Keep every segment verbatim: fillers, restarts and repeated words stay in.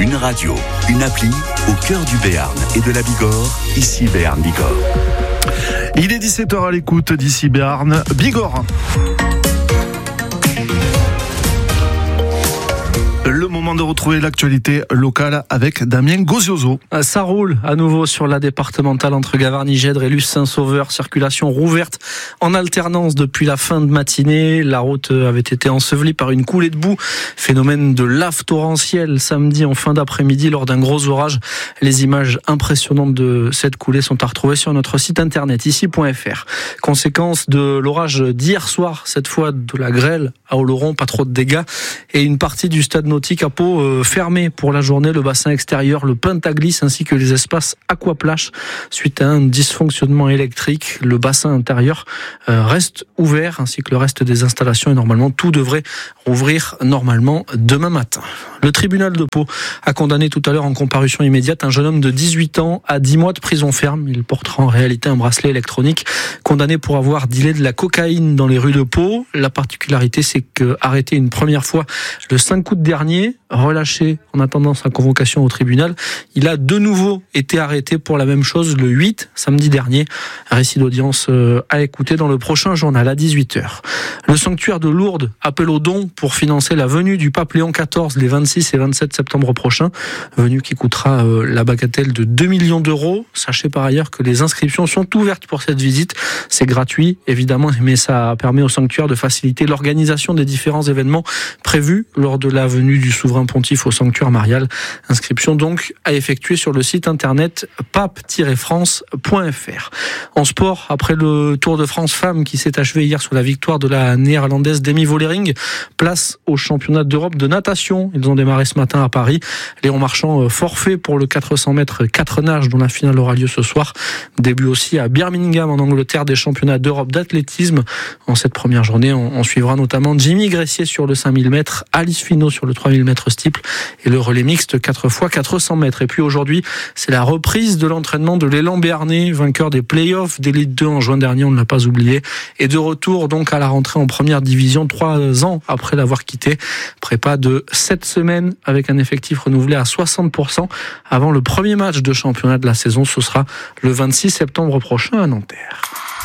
Une radio, une appli au cœur du Béarn et de la Bigorre, ici Béarn Bigorre. Il est dix-sept heures à l'écoute d'ici Béarn Bigorre. Le moment de retrouver l'actualité locale avec Damien Gozioso. Ça roule à nouveau sur la départementale entre Gavarnie-Gèdre et Luce-Saint-Sauveur. Circulation rouverte en alternance depuis la fin de matinée. La route avait été ensevelie par une coulée de boue. Phénomène de lave torrentielle samedi en fin d'après-midi lors d'un gros orage. Les images impressionnantes de cette coulée sont à retrouver sur notre site internet ici point f r. Conséquence de l'orage d'hier soir, cette fois de la grêle à Oloron, pas trop de dégâts et une partie du stade nautique à Pau euh, fermé pour la journée, le bassin extérieur, le Pentaglisse ainsi que les espaces aquaplage suite à un dysfonctionnement électrique. Le bassin intérieur euh, reste ouvert ainsi que le reste des installations et normalement tout devrait rouvrir normalement demain matin. Le tribunal de Pau a condamné tout à l'heure en comparution immédiate un jeune homme de dix-huit ans à dix mois de prison ferme. Il portera en réalité un bracelet électronique, condamné pour avoir dealé de la cocaïne dans les rues de Pau. La particularité, c'est que arrêté une première fois le cinq août dernier, relâché en attendant sa convocation au tribunal, il a de nouveau été arrêté pour la même chose le huit, samedi dernier. Récit d'audience à écouter dans le prochain journal à dix-huit heures. Le sanctuaire de Lourdes appelle aux dons pour financer la venue du pape Léon quatorze les vingt-six et vingt-sept septembre prochains. Venue qui coûtera la bagatelle de deux millions d'euros. Sachez par ailleurs que les inscriptions sont ouvertes pour cette visite. C'est gratuit évidemment, mais ça permet au sanctuaire de faciliter l'organisation des différents événements prévus lors de la venue du souverain pontife au sanctuaire marial. Inscription donc à effectuer sur le site internet pape tiret france point f r. En sport, après le Tour de France femmes qui s'est achevé hier sur la victoire de la néerlandaise Demi Vollering, place au championnat d'Europe de natation. Ils ont démarré ce matin à Paris. Léon Marchand forfait pour le quatre cents mètres quatre nages dont la finale aura lieu ce soir. Début aussi à Birmingham en Angleterre des championnats d'Europe d'athlétisme. En cette première journée, on, on suivra notamment Jimmy Gressier sur le cinq mille mètres, Alice Finot sur le trois mille mètres steeple et le relais mixte quatre fois quatre cents mètres. Et puis aujourd'hui, c'est la reprise de l'entraînement de l'élan béarnais, vainqueur des playoffs d'élite deux en juin dernier, on ne l'a pas oublié, et de retour donc à la rentrée en première division trois ans après l'avoir quitté. Prépa de sept semaines avec un effectif renouvelé à soixante pour cent avant le premier match de championnat de la saison. Ce sera le vingt-six septembre prochain à Nanterre.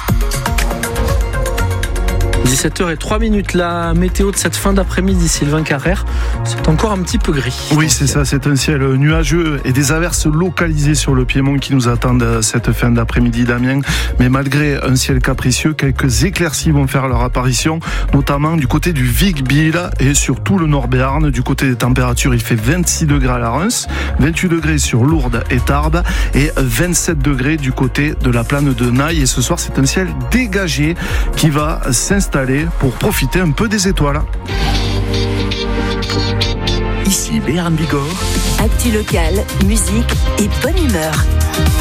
dix-sept heures zéro trois, la météo de cette fin d'après-midi, Sylvain Carrère, c'est encore un petit peu gris. Oui, c'est ça, c'est un ciel nuageux et des averses localisées sur le Piémont qui nous attendent cette fin d'après-midi, Damien. Mais malgré un ciel capricieux, quelques éclaircies vont faire leur apparition, notamment du côté du Vic-Bilh et sur tout le Nord Béarn. Du côté des températures, il fait vingt-six degrés à la Reims, vingt-huit degrés sur Lourdes et Tarbes et vingt-sept degrés du côté de la plaine de Naï. Et ce soir, c'est un ciel dégagé qui va s'installer pour profiter un peu des étoiles. Ici Béarn Bigorre. Actu local, musique et bonne humeur.